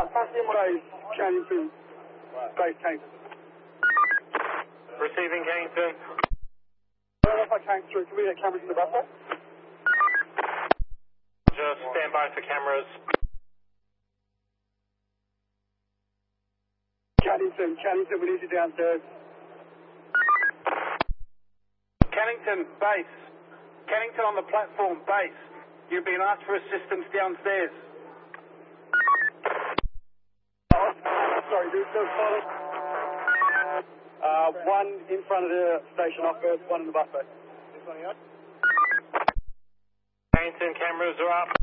Base, Cannington. Base, Cannington. Receiving Cannington. I don't know if I came through. Can we get cameras in the buffer? Just stand by for cameras. Cannington, we need you downstairs. Cannington, base. Cannington on the platform, base. You've been asked for assistance downstairs. Sorry, do still solid. One in front of the station office, one in the buffet. Cannington, cameras are up.